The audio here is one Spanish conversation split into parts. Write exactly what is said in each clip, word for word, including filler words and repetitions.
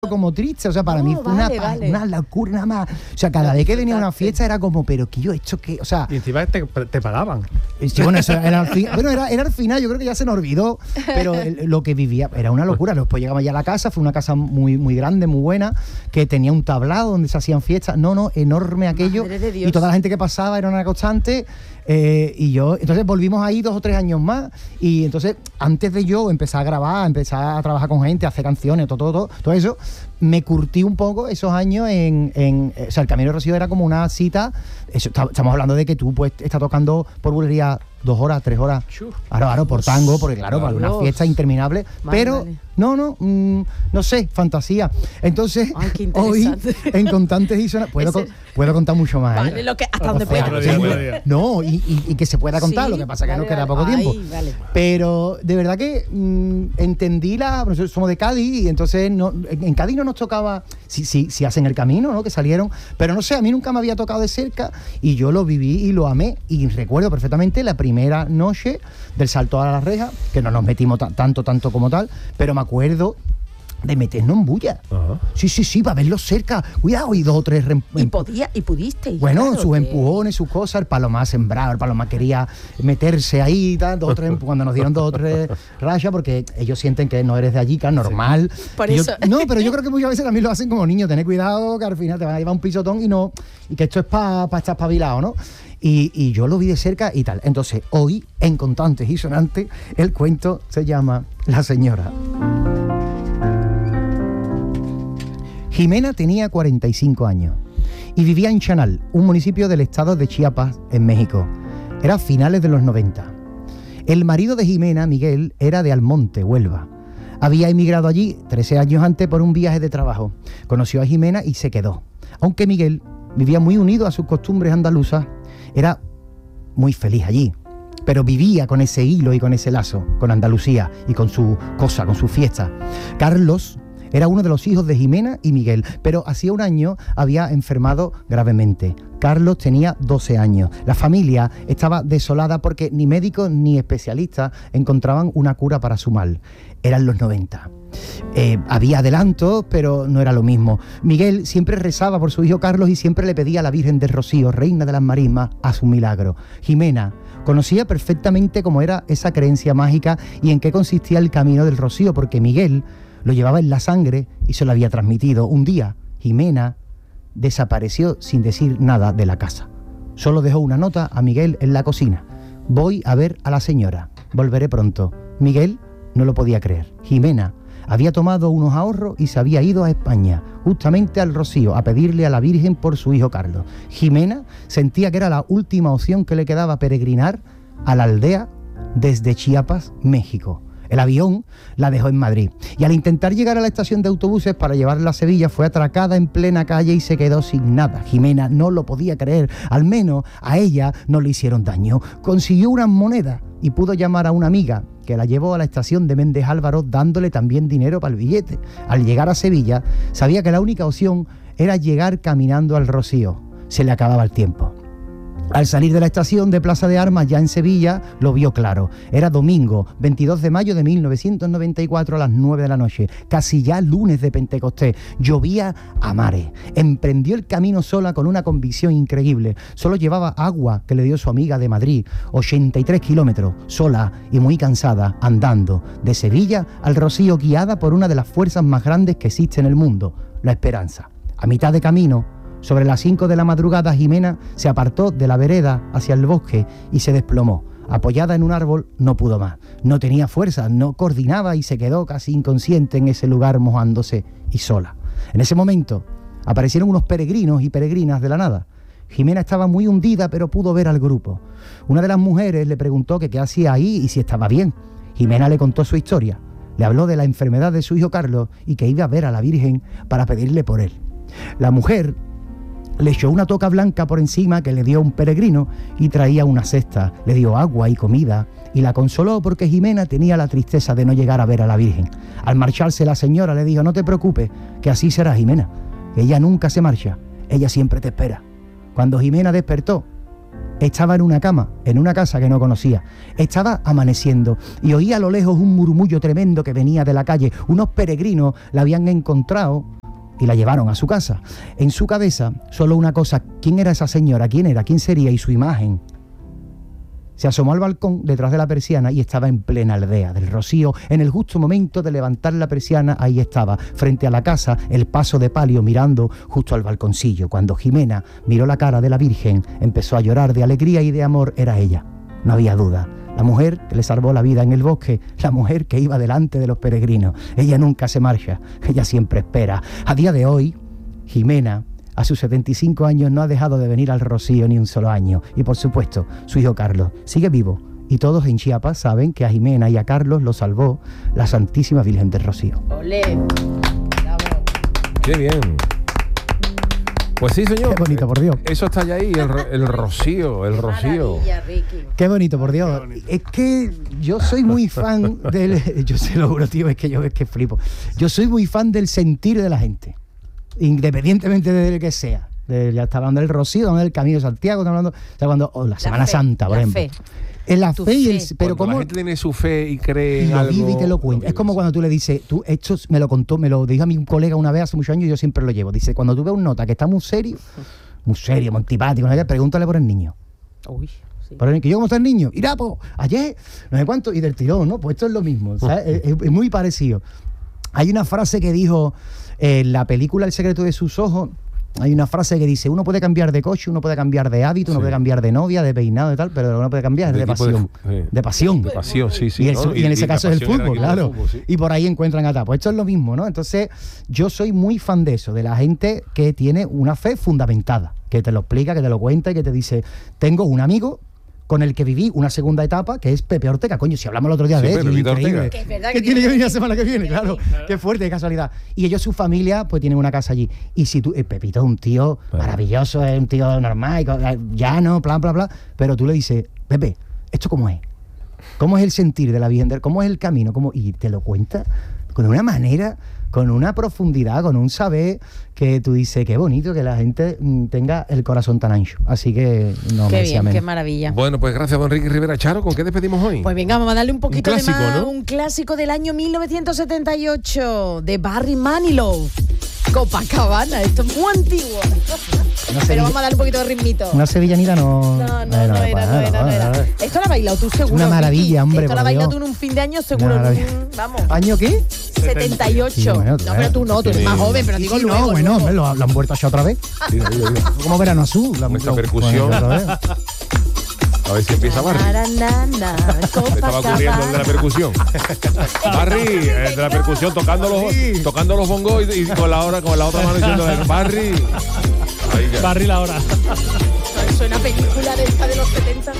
como triste, o sea, para oh, mí fue vale, una, vale. una locura nada más. O sea, cada vez que venía una fiesta era como, pero que yo he hecho que, o sea... Y encima te, te pagaban. Sí, bueno, eso era al final, bueno, era, era al final, yo creo que ya se nos olvidó, pero el, lo que vivía era una locura. Después llegamos ya a la casa, fue una casa muy, muy grande, muy buena, que tenía un tablado donde se hacían fiestas, no, no, enorme aquello, y toda la gente que pasaba era una constante. Eh, y yo, entonces volvimos ahí dos o tres años más, y entonces antes de yo empezar a grabar, empezar a trabajar con gente, a hacer canciones, todo, todo, todo, todo eso, me curtí un poco esos años en, en, o sea, el Camino de Rocío era como una cita, eso, estamos hablando de que tú pues estás tocando por bulería dos horas, tres horas, claro, claro, por tango, porque claro, para una fiesta interminable, vale, pero vale. no, no, mmm, no sé, fantasía. Entonces, ay, hoy en Contantes y Sonantes, puedo, con, puedo contar mucho más. Vale, ¿eh? lo que, hasta donde sea, pueda. No, y, y, y que se pueda contar, sí, lo que pasa es que vale, nos queda poco vale. tiempo. Ay, vale. Pero de verdad que mmm, entendí la... Nosotros somos de Cádiz y entonces no, en Cádiz no nos tocaba, si, si, si hacen el camino, ¿no? Que salieron, pero no sé, a mí nunca me había tocado de cerca y yo lo viví y lo amé. Y recuerdo perfectamente la primera noche del salto a la reja, que no nos metimos t- tanto, tanto como tal, pero me acuerdo de meternos en bulla. Uh-huh. Sí, sí, sí, para verlos cerca. Cuidado, y dos o tres... Rem- y podía, y pudiste. Bueno, claro, sus que... empujones, sus cosas, el Palomar sembrado, el Palomar quería meterse ahí, tal, dos o tres, cuando nos dieron dos o tres rayas, porque ellos sienten que no eres de allí, que es normal. Sí. Por yo, eso. No, pero yo creo que muchas veces también lo hacen como niños, tener cuidado, que al final te van a llevar un pisotón y no, y que esto es para pa estar espabilado, ¿no? Y, y yo lo vi de cerca y tal. Entonces, hoy, en Contantes y Sonantes, el cuento se llama La Señora. Jimena tenía cuarenta y cinco años y vivía en Chanal, un municipio del estado de Chiapas, en México. Era a finales de los noventa. El marido de Jimena, Miguel, era de Almonte, Huelva. Había emigrado allí trece años antes por un viaje de trabajo. Conoció a Jimena y se quedó. Aunque Miguel vivía muy unido a sus costumbres andaluzas, era muy feliz allí, pero vivía con ese hilo y con ese lazo, con Andalucía y con su cosa, con su fiesta. Carlos era uno de los hijos de Jimena y Miguel, pero hacía un año había enfermado gravemente. Carlos tenía doce años. La familia estaba desolada porque ni médicos ni especialistas encontraban una cura para su mal. Eran los noventa. Eh, había adelantos, pero no era lo mismo. Miguel siempre rezaba por su hijo Carlos y siempre le pedía a la Virgen del Rocío, reina de las marismas, a su milagro. Jimena conocía perfectamente cómo era esa creencia mágica y en qué consistía el camino del Rocío, porque Miguel lo llevaba en la sangre y se lo había transmitido. Un día, Jimena desapareció sin decir nada de la casa. Solo dejó una nota a Miguel en la cocina. Voy a ver a la señora. Volveré pronto. Miguel no lo podía creer. Jimena había tomado unos ahorros y se había ido a España, justamente al Rocío, a pedirle a la Virgen por su hijo Carlos. Jimena sentía que era la última opción que le quedaba, peregrinar a la aldea desde Chiapas, México. El avión la dejó en Madrid y al intentar llegar a la estación de autobuses para llevarla a Sevilla fue atracada en plena calle y se quedó sin nada. Jimena no lo podía creer, al menos a ella no le hicieron daño. Consiguió unas monedas y pudo llamar a una amiga que la llevó a la estación de Méndez Álvaro dándole también dinero para el billete. Al llegar a Sevilla sabía que la única opción era llegar caminando al Rocío. Se le acababa el tiempo. Al salir de la estación de Plaza de Armas, ya en Sevilla, lo vio claro. Era domingo, veintidós de mayo de mil novecientos noventa y cuatro a las nueve de la noche, casi ya lunes de Pentecostés. Llovía a mares. Emprendió el camino sola con una convicción increíble. Solo llevaba agua que le dio su amiga de Madrid, ochenta y tres kilómetros, sola y muy cansada, andando de Sevilla al Rocío, guiada por una de las fuerzas más grandes que existe en el mundo, la esperanza. A mitad de camino, sobre las cinco de la madrugada, Jimena se apartó de la vereda hacia el bosque y se desplomó. Apoyada en un árbol, no pudo más. No tenía fuerza, no coordinaba y se quedó casi inconsciente en ese lugar mojándose y sola. En ese momento aparecieron unos peregrinos y peregrinas de la nada. Jimena estaba muy hundida, pero pudo ver al grupo. Una de las mujeres le preguntó que qué hacía ahí y si estaba bien. Jimena le contó su historia. Le habló de la enfermedad de su hijo Carlos y que iba a ver a la Virgen para pedirle por él. La mujer le echó una toca blanca por encima que le dio un peregrino y traía una cesta, le dio agua y comida y la consoló porque Jimena tenía la tristeza de no llegar a ver a la Virgen. Al marcharse la señora le dijo: no te preocupes, que así será, Jimena, que ella nunca se marcha, ella siempre te espera. Cuando Jimena despertó, estaba en una cama, en una casa que no conocía. Estaba amaneciendo y oía a lo lejos un murmullo tremendo que venía de la calle. Unos peregrinos la habían encontrado y la llevaron a su casa. En su cabeza, solo una cosa: ¿quién era esa señora? ¿Quién era? ¿Quién sería? Y su imagen. Se asomó al balcón detrás de la persiana y estaba en plena aldea del Rocío. En el justo momento de levantar la persiana, ahí estaba, frente a la casa, el paso de palio mirando justo al balconcillo. Cuando Jimena miró la cara de la Virgen, empezó a llorar de alegría y de amor. Era ella, no había duda. La mujer que le salvó la vida en el bosque, la mujer que iba delante de los peregrinos. Ella nunca se marcha, ella siempre espera. A día de hoy, Jimena, a sus setenta y cinco años, no ha dejado de venir al Rocío ni un solo año. Y por supuesto, su hijo Carlos sigue vivo. Y todos en Chiapas saben que a Jimena y a Carlos lo salvó la Santísima Virgen del Rocío. ¡Olé! ¡Bravo! ¡Qué bien! Pues sí, señor. Qué bonito, por Dios. Eso está ya ahí, el, el Rocío, el Rocío. Maravilla, Ricky. Qué bonito, por Dios. Es que yo soy muy fan del... Yo se lo juro, tío, es que yo es que flipo. Yo soy muy fan del sentir de la gente, independientemente de que sea. De, ya está hablando del Rocío, hablando del Camino de Santiago, está hablando, está hablando oh, la Semana la fe, Santa, por la ejemplo. Fe. Es la Tu fe y fe. el... Pero Cuando como la gente tiene su fe y cree y en lo algo... vive y te lo cuenta. lo Es como vives. cuando tú le dices, tú, esto me lo contó, me lo dijo a mi un colega una vez hace muchos años y yo siempre lo llevo. Dice, cuando tú ves un nota que está muy serio, muy serio, muy antipático, ¿no? Pregúntale por el niño. Uy, sí. Por el niño, ¿yo cómo está el niño? Irá, pues, ayer, no sé cuánto, y del tirón, ¿no? Pues esto es lo mismo, ¿sabes? es, es- es muy parecido. Hay una frase que dijo en la película El secreto de sus ojos. Hay una frase que dice, uno puede cambiar de coche, uno puede cambiar de hábito, uno Sí. puede cambiar de novia, de peinado y tal, pero uno puede cambiar de, De tipo de pasión. fu- sí. De pasión. De pasión, sí, sí. y, el- ¿no? y en ese la caso es el pasión era fútbol, equipo de claro. fútbol, sí. Y por ahí encuentran a Pues esto es lo mismo, ¿no? Entonces, yo soy muy fan de eso, de la gente que tiene una fe fundamentada, que te lo explica, que te lo cuenta y que te dice, tengo un amigo con el que viví una segunda etapa, que es Pepe Ortega. Coño, si hablamos el otro día Sí, de él, Pepito increíble. Ortega. Que es verdad Que que tiene que tiene- venir la semana que viene, claro. Qué fuerte, qué casualidad. Y ellos, su familia, pues tienen una casa allí. Y si tú, eh, Pepito es un tío Claro. maravilloso, es un tío normal, y co- eh, llano, bla, bla, bla. Pero tú le dices, Pepe, ¿esto cómo es? ¿Cómo es el sentir de la Virgen? del- ¿Cómo es el camino? ¿Cómo? Y te lo cuenta con una manera, con una profundidad, con un saber que tú dices, qué bonito que la gente mm, tenga el corazón tan ancho. Así que no Qué me decía bien, menos. qué maravilla. Bueno, pues gracias, don Enrique Rivera. Charo, ¿con qué despedimos hoy? Pues venga, vamos a darle un poquito clásico, de más. ¿no? Un clásico del año mil novecientos setenta y ocho de Barry Manilow. Copacabana, esto es muy antiguo. Una Pero sevilla- vamos a darle un poquito de ritmito. Una sevillanita no... No, no, no, Bueno, era, no bueno, era, no bueno, era. bueno. Esto lo has bailado tú seguro. Una maravilla, Vicky. hombre, Esto lo por has bailado Dios. tú en un fin de año seguro. Una maravilla. Mm, Vamos. ¿Año qué? setenta y ocho. Sí, bueno, no, claro. pero tú no, tú eres más joven, pero digo Sí, luego. no, bueno, luego. hombre, lo, lo han vuelto a echar otra vez. Sí, digo, digo. Como verano azul. lo han- Con esta lo- percusión. bueno, otra vez. A ver si empieza Barry. Na, na, na, Me estaba ocurriendo el de la percusión. Barry, el de la percusión tocando los, Sí. tocando los bongos y, y con la hora, con la otra mano diciendo Barry. Ahí ya. Barry la hora. Suena película de esta de los setenta.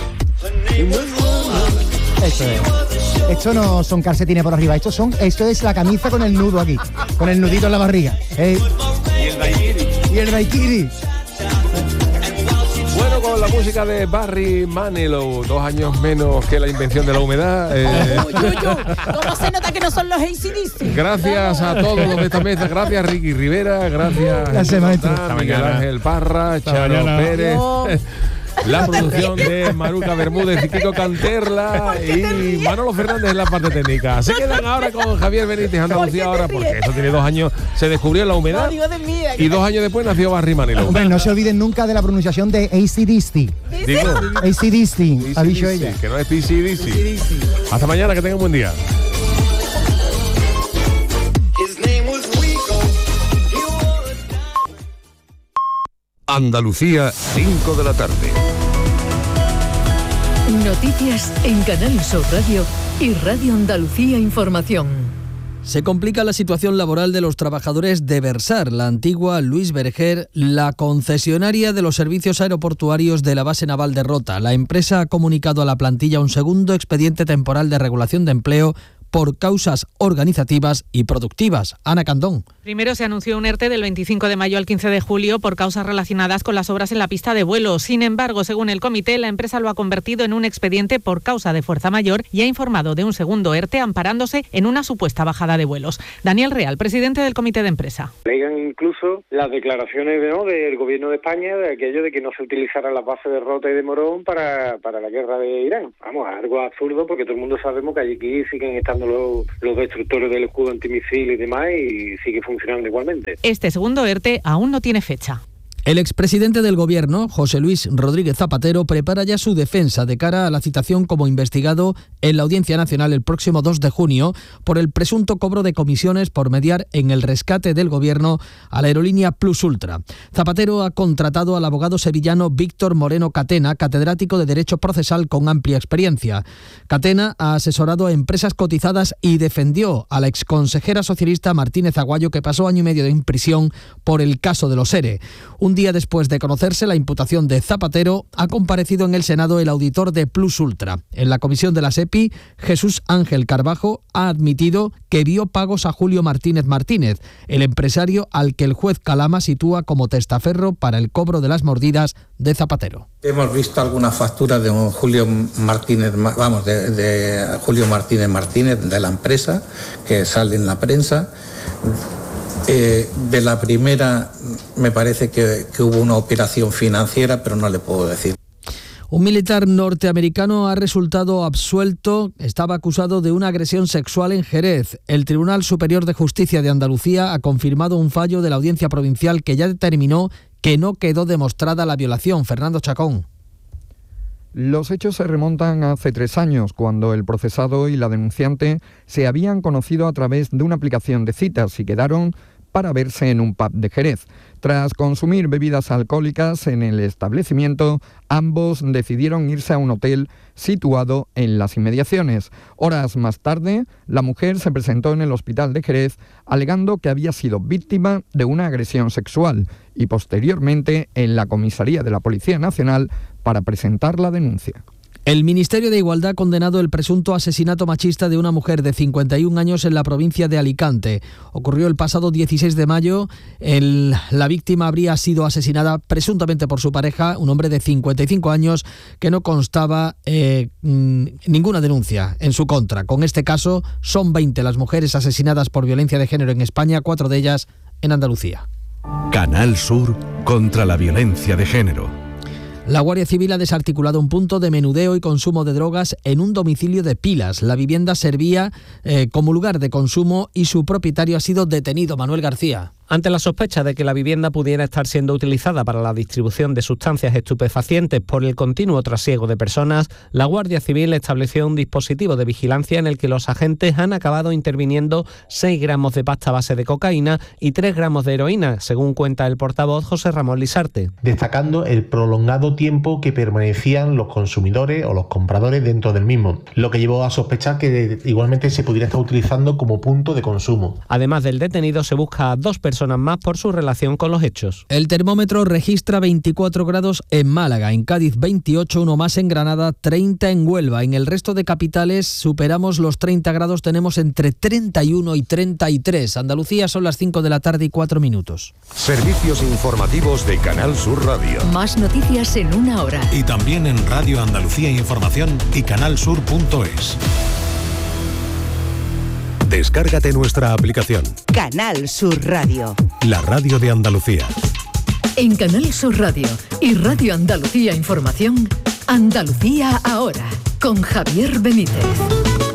Esto es. Esto no son calcetines por arriba, esto son, esto es la camisa con el nudo aquí, con el nudito en la barriga. Eh, Y el daiquiri. y el daiquiri. Bueno, con la música de Barry Manilow, dos años menos que la invención de la humedad. eh, Uy, uy, uy. ¿Cómo se nota que no son los A C D C? Gracias a todos los de esta mesa, gracias Ricky Rivera, gracias Gracias, maestro. Hasta Hasta Miguel mañana. Ángel Parra, Hasta Charo mañana. Pérez, Adiós. la producción de Maruca Bermúdez y Kiko Canterla y Manolo Fernández en la parte técnica. Se quedan ahora con Javier Benítez Andalucía ahora porque eso tiene dos años, se descubrió en la No, humedad digo de mí. y dos años después nació Barry Manilow. Hombre, no se olviden nunca de la pronunciación de A C D C. Digo, A C D C, ha dicho D C, ella. que no es P C D C. Hasta mañana, que tengan un buen día. Andalucía, cinco de la tarde. Noticias en Canal Sur Radio y Radio Andalucía Información. Se complica la situación laboral de los trabajadores de Versar, la antigua Luis Berger, la concesionaria de los servicios aeroportuarios de la base naval de Rota. La empresa ha comunicado a la plantilla un segundo expediente temporal de regulación de empleo por causas organizativas y productivas. Ana Candón. Primero se anunció un ERTE del veinticinco de mayo al quince de julio por causas relacionadas con las obras en la pista de vuelo. Sin embargo, según el comité, la empresa lo ha convertido en un expediente por causa de fuerza mayor y ha informado de un segundo ERTE amparándose en una supuesta bajada de vuelos. Daniel Real, presidente del comité de empresa. Alegan incluso las declaraciones de, ¿no? del gobierno de España de aquello de que no se utilizara la base de Rota y de Morón para, para la guerra de Irán. Vamos, algo absurdo porque todo el mundo sabemos que allí siguen estando los, los destructores del escudo antimisil y demás y sigue funcionando igualmente. Este segundo ERTE aún no tiene fecha. El expresidente del Gobierno, José Luis Rodríguez Zapatero, prepara ya su defensa de cara a la citación como investigado en la Audiencia Nacional el próximo dos de junio por el presunto cobro de comisiones por mediar en el rescate del Gobierno a la aerolínea Plus Ultra. Zapatero ha contratado al abogado sevillano Víctor Moreno Catena, catedrático de Derecho Procesal con amplia experiencia. Catena ha asesorado a empresas cotizadas y defendió a la exconsejera socialista Martínez Aguayo, que pasó año y medio en prisión por el caso de los ERE. Un día después de conocerse la imputación de Zapatero, ha comparecido en el Senado el auditor de Plus Ultra. En la comisión de la SEPI, Jesús Ángel Carbajo ha admitido que vio pagos a Julio Martínez Martínez, el empresario al que el juez Calama sitúa como testaferro para el cobro de las mordidas de Zapatero. Hemos visto algunas facturas de un Julio Martínez, vamos, de, de Julio Martínez Martínez de la empresa que sale en la prensa. Eh, de la primera me parece que, que hubo una operación financiera, pero no le puedo decir. Un militar norteamericano ha resultado absuelto, estaba acusado de una agresión sexual en Jerez. El Tribunal Superior de Justicia de Andalucía ha confirmado un fallo de la Audiencia Provincial que ya determinó que no quedó demostrada la violación. Fernando Chacón. Los hechos se remontan a hace tres años, cuando el procesado y la denunciante se habían conocido a través de una aplicación de citas y quedaron para verse en un pub de Jerez. Tras consumir bebidas alcohólicas en el establecimiento, ambos decidieron irse a un hotel situado en las inmediaciones. Horas más tarde, la mujer se presentó en el hospital de Jerez alegando que había sido víctima de una agresión sexual y posteriormente en la comisaría de la Policía Nacional para presentar la denuncia. El Ministerio de Igualdad ha condenado el presunto asesinato machista de una mujer de cincuenta y un años en la provincia de Alicante. Ocurrió el pasado dieciséis de mayo. El, la víctima habría sido asesinada presuntamente por su pareja, un hombre de cincuenta y cinco años, que no constaba eh, ninguna denuncia en su contra. Con este caso, son veinte las mujeres asesinadas por violencia de género en España, cuatro de ellas en Andalucía. Canal Sur contra la violencia de género. La Guardia Civil ha desarticulado un punto de menudeo y consumo de drogas en un domicilio de Pilas. La vivienda servía eh, como lugar de consumo y su propietario ha sido detenido. Manuel García. Ante la sospecha de que la vivienda pudiera estar siendo utilizada para la distribución de sustancias estupefacientes por el continuo trasiego de personas, la Guardia Civil estableció un dispositivo de vigilancia en el que los agentes han acabado interviniendo seis gramos de pasta base de cocaína y tres gramos de heroína, según cuenta el portavoz José Ramón Lisarte. Destacando el prolongado tiempo que permanecían los consumidores o los compradores dentro del mismo, lo que llevó a sospechar que igualmente se pudiera estar utilizando como punto de consumo. Además del detenido, se busca a dos personas más por su relación con los hechos. El termómetro registra veinticuatro grados en Málaga, en Cádiz veintiocho, uno más en Granada, treinta en Huelva. En el resto de capitales superamos los treinta grados, tenemos entre treinta y uno y treinta y tres. Andalucía son las cinco de la tarde y cuatro minutos. Servicios informativos de Canal Sur Radio. Más noticias en una hora. Y también en Radio Andalucía Información y canalsur punto es. Descárgate nuestra aplicación. Canal Sur Radio. La radio de Andalucía. En Canal Sur Radio y Radio Andalucía Información, Andalucía ahora, con Javier Benítez.